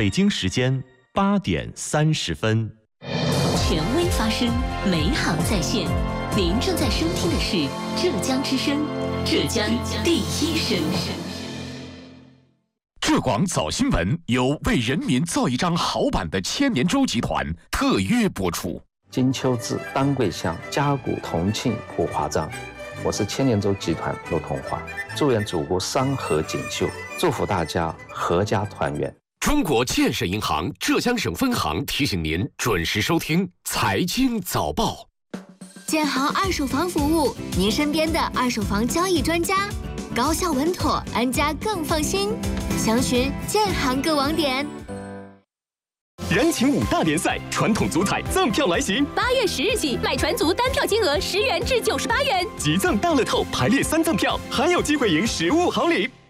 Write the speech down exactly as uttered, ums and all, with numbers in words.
北京时间八点三十分。 权威发声，美好在线。您正在收听的是浙江之声，浙江第一声。 浙广早新闻由为人民造一张好版的千年舟集团特约播出。 金秋至，丹桂香，嘉谷同庆普华章。我是千年舟集团陆同华，祝愿祖国山河锦绣，祝福大家阖家团圆。 中国建设银行浙江省分行提醒您准时收听财经早报。 建行二手房服务，您身边的二手房交易专家，高效稳妥，安家更放心。详询建行各网点。 人情五大联赛，传统足彩赠票来袭。 八月十日起，买船足单票金额十元至九十八元， 即赠大乐透排列三赠票，还有机会赢实物好礼。